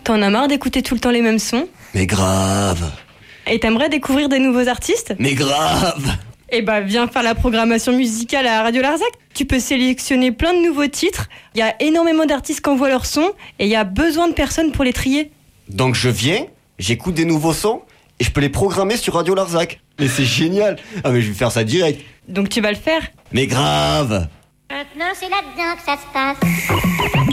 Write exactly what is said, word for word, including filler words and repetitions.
T'en as marre d'écouter tout le temps les mêmes sons? Mais grave. Et t'aimerais découvrir des nouveaux artistes? Mais grave. Eh bah viens faire la programmation musicale à Radio Larzac. Tu peux sélectionner plein de nouveaux titres. Il y a énormément d'artistes qui envoient leurs sons et il y a besoin de personnes pour les trier. Donc je viens, j'écoute des nouveaux sons et je peux les programmer sur Radio Larzac. Mais c'est génial. Ah mais je vais faire ça direct. Donc tu vas le faire? Mais grave. Maintenant c'est là-dedans que ça se passe.